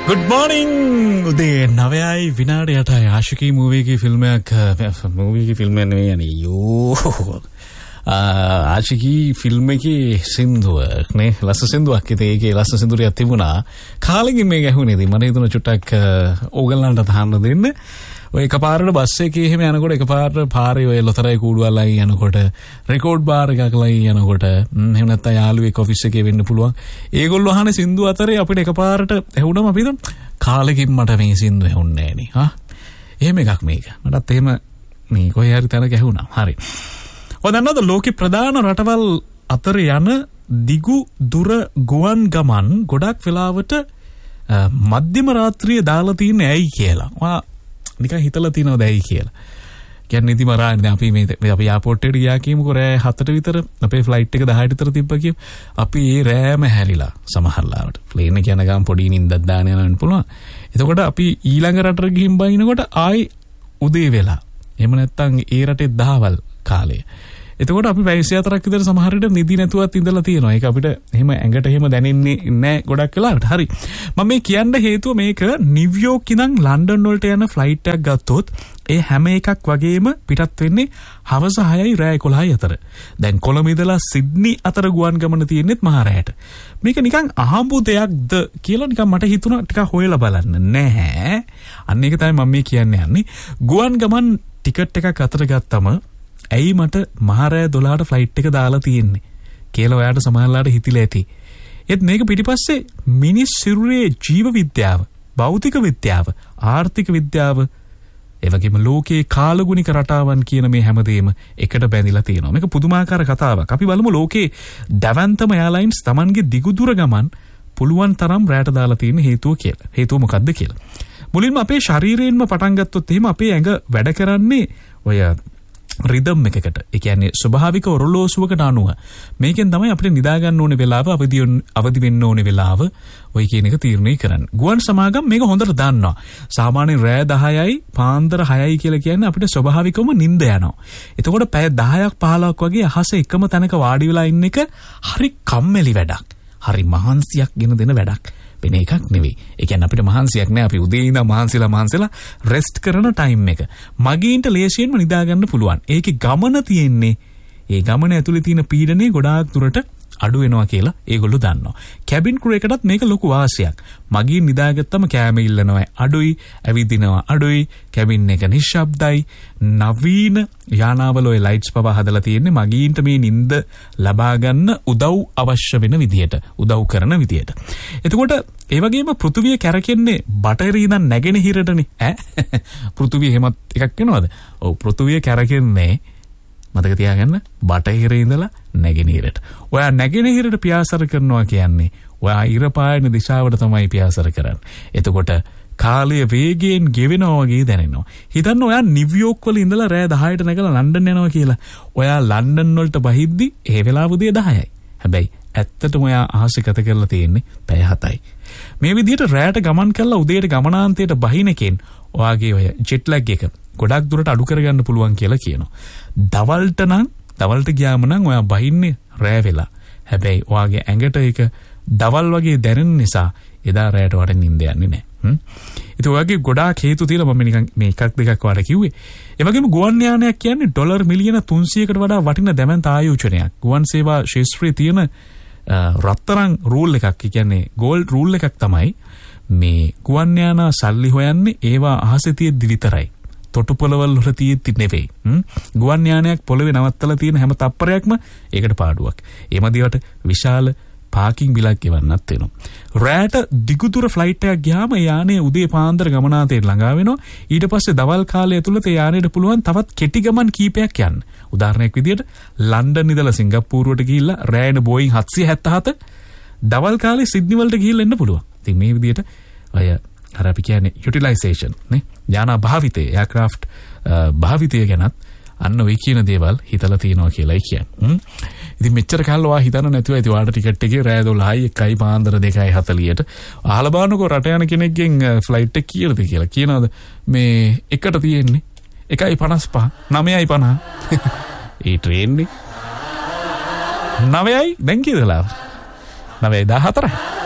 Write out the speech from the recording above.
Good morning उदय 9යි විනාඩියටයි ආශිකී movie की film නෙවෙයි අනියෝ ආශිකී film එකේ සින්දුවක් නේ ලස්ස සින්දුවක් ඒකේ ලස්ස සින්දුරියක් තිබුණා කාලෙකින් මේක ඇහුනේ ඉතින් මට හිතුණා චුට්ටක් ඕගලන්ට තහන්න දෙන්න ඔය එකපාරට බස් එකේ එහෙම යනකොට එකපාරට පාරේ ඔය ලොතරයි කූඩුවල් ලයි යනකොට රෙකෝඩ් බාර් එකක් ලයි යනකොට එහෙම නැත්නම් යාළුවෙක් ඔෆිස් එකේ වෙන්න පුළුවන් ඒගොල්ලෝ අහන සින්දු අතරේ අපිට එකපාරට ඇහුණම අපි හිතමු කාලෙකින් මට මේ සින්දු ඇහුන්නේ නෑනේ හා එහෙම එකක් මේක මටත් එහෙම මේ කොහේ හරි තැනක ඇහුණා හරි ඔය දන්නවද ලෝකේ ප්‍රධාන රටවල් අතර යන දිගු දුර ගුවන් ගමන් ගොඩක් වෙලාවට මධ්‍යම රාත්‍රියේ දාලා තියෙන්නේ ඇයි කියලා නිකන් හිතලා තියනවද ඇයි කියලා. කියන්නේ ඉතින් මරානේ අපි මේ අපි එයාපෝට් එකට ගියා කියමුකෝ රෑ 7ට විතර අපේ ෆ්ලයිට් එක 10ට විතර තිබ්බා කියමු. අපි ඒ රෑම හැරිලා සමහරලාවට ප්ලේන් එක යන ගමන් පොඩි නිින්දක් දාන යනවන්න පුළුවන්. එතකොට අපි ඊළඟ රටට ගිහින් බයිනකොට ආයි උදේ වෙලා. එහෙම නැත්නම් ඒ රටේ දහවල් කාලය. එතකොට අපි පැය 24ක් විතර සමහර විට නිදි නැතුවත් ඉඳලා තියෙනවා. ඒක අපිට එහෙම ඇඟට එහෙම දැනෙන්නේ නැහැ ගොඩක් වෙලාවට. හරි. මම මේ කියන්න හේතුව මේක නිව්යෝක් ඉඳන් ලන්ඩන් වලට යන ෆ්ලයිට් එකක් ගත්තොත් ඒ හැම එකක් වගේම පිටත් වෙන්නේ හවස 6යි රෑ 11යි අතර. දැන් කොළඹ ඉඳලා සිඩ්නි අතර ගුවන් ගමන තියෙන්නේත් මහ රෑට. මේක නිකන් අහඹු දෙයක්ද කියලා නිකන් මට හිතුණා ටිකක් හොයලා බලන්න. නැහැ. අන්න ඒක තමයි මම මේ කියන්න යන්නේ. ගුවන් ගමන් ටිකට් එකක් අතර ගත්තම ඇයි මට මහරෑ 12ට ෆ්ලයිට් එක දාලා තියෙන්නේ කියලා ඔයාට සමහරලාට හිතිලා ඇති. ඒත් මේක පිටිපස්සේ මිනිස් සිරුරේ ජීව විද්‍යාව, භෞතික විද්‍යාව, ආර්ථික විද්‍යාව, ඒ වගේම ලෝකයේ කාලගුණික රටාවන් කියන මේ හැමදේම එකට බැඳිලා තියෙනවා. මේක පුදුමාකාර කතාවක්. අපි බලමු ලෝකයේ දැවැන්තම එයාලයින්ස් Tamanගේ දිගුදුර ගමන් පුළුවන් තරම් රැට දාලා තියෙන හේතුව කියලා. හේතුව මොකද්ද කියලා. මුලින්ම අපේ ශරීරයෙන්ම පටන් ගත්තොත් එහෙම අපේ ඇඟ වැඩ කරන්නේ ඔය රිදම් එකකට. ඒ කියන්නේ ස්වභාවික ඔරලෝසුවකට අනුව. මේකෙන් තමයි අපිට නිදා ගන්න ඕනේ වෙලාව, අවදි වෙන්න ඕනේ වෙලාව ඔය කියන එක තීරණය කරන්නේ. ගුවන් සමාගම් මේක හොඳට දන්නවා. සාමාන්‍යයෙන් රෑ 10යි පාන්දර 6යි කියලා කියන්නේ අපිට ස්වභාවිකවම නිින්ද යනවා. එතකොට පැය 10ක් 15ක් වගේ අහසේ එකම තැනක වාඩි වෙලා ඉන්න එක හරි කම්මැලි වැඩක්. හරි මහන්සියක් ගෙන දෙන වැඩක්. වෙන එකක් නෙවෙයි. ඒ කියන්නේ අපිට මහන්සියක් නෑ. අපි උදේ ඉඳන් මහන්සිලා රෙස්ට් කරන ටයිම් එක. මගීන්ට ලේසියෙන්ම නිදා ගන්න පුළුවන්. ඒකේ ගමන තියෙන්නේ ඒ ගමන ඇතුලේ තියෙන පීඩනය ගොඩාක් දුරට අඩු වෙනවා කියලා ඒගොල්ලෝ දන්නවා. කැබින් ක්‍රූ එකටත් මේක ලොකු වාසියක්. මගීන් නිදාගත්තම කෑම ඉල්ලනවා අඩුයි, ඇවිදිනවා අඩුයි, කැබින් එක නිශ්ශබ්දයි. නවීන යානාවල ඔය ලයිට්ස් පවා හදලා තියෙන්නේ මගීන්ට මේ නිින්ද ලබා ගන්න උදව් අවශ්‍ය වෙන විදියට, උදව් කරන විදියට. එතකොට ඒ වගේම පෘථුවිය කැරකෙන්නේ බටහිර ඉඳන් නැගෙනහිරටනේ ඈ. පෘථුවිය එහෙමත් එකක් වෙනවද? ඔව් පෘථුවිය කැරකෙන්නේ මතක තියාගන්න බටහිරේ ඉඳලා නැගෙනහිරට. ඔයා නැගෙනහිරට පියාසර කරනවා කියන්නේ ඔයා ඉර පායන දිශාවට තමයි පියාසර කරන්නේ. එතකොට කාලය වේගයෙන් ගෙවෙනවා වගේ දැනෙනවා. හිතන්න ඔයා නිව්යෝක් වල ඉඳලා රෑ 10ට නැගලා ලන්ඩන් යනවා කියලා. ඔයා ලන්ඩන් වලට බහිද්දි ඒ වෙලාව උදේ 10යි. හැබැයි ඇත්තටම ඔයා අහසේ ගත කරලා තියෙන්නේ පැය 7යි. මේ විදිහට රෑට ගමන් කරලා උදේට ගමනාන්තයට බහිනකෙන් ඔයාගේ ඔය ජෙට් ලැග් එක ගොඩක් දුරට අඩු කරගන්න පුළුවන් කියලා කියනවා. දවල්ට ගියාම නම් ඔයා බහින්නේ රෑ වෙලා. හැබැයි ඔයාගේ ඇඟට ඒක දවල් වගේ දැනෙන නිසා එදා රෑට වට නිින්ද යන්නේ නැහැ. ඉතින් ඔයාගේ ගොඩාක් හේතු තියෙනවා. මම නිකන් මේ එකක් දෙකක් වාට කිව්වේ. ඒ වගේම ගුවන් යානයක් කියන්නේ ඩොලර් මිලියන 300කට වඩා වටින දැවැන්ත ආයෝජනයක්. ගුවන් සේවා ශාස්ත්‍රයේ තියෙන රත්තරන් රූල් එකක්. ඒ කියන්නේ ගෝල්ඩ් රූල් එකක් තමයි මේ ගුවන් යාන සල්ලි හොයන්නේ ඒවා අහසේ තියෙද්දි විතරයි. තොටුපොළවල් වල තියෙද්දි නෙවෙයි. ගුවන් යානයක් පොළවේ නවත්තලා තියෙන හැම තප්පරයක්ම ඒකට පාඩුවක්. ඒ මදිවට විශාල පාකින් බිලක් ගෙවන්නත් වෙනවා. රෑට දිගුදුර ෆ්ලයිට් එකක් ගියාම යානේ උදේ පාන්දර ගමනාන්තයට ළඟා වෙනවා. ඊට පස්සේ දවල් කාලය ඇතුළත යානෙට පුළුවන් තවත් කෙටි ගමන් කීපයක් යන්න. උදාහරණයක් විදියට ලන්ඩන් ඉඳලා සිංගප්පූරුවට ගිහිල්ලා රෑන බෝයින් 777 දවල් කාලේ සිඩ්නි වලට ගිහිල්ලා එන්න පුළුවන්. ඉතින් මේ විදියට අය අර අපි කියන්නේ යුටිලයිසේෂන් නේ යාන භාවිතය එයාක්‍රාෆ්ට් භාවිතය ගැනත් අන්න ඔය කියන දේවල් හිතලා තියෙනවා කියලායි කියන්නේ. ඉතින් මෙච්චර කාලෙ ඔයා හිතන්න නැතුව ඉතින් ඔයාලට ටිකට් එකේ රෑ 12යි 1යි පාන්දර 2යි 40ට අහලා බලනකො රට යන කෙනෙක්ගෙන් ෆ්ලයිට් එක කීයද කියලා කියනවාද මේ එකට තියෙන්නේ 1.55 9.50 ඒ ට්‍රේන් එක 9යි දැන් කීයද වෙලාව 9:14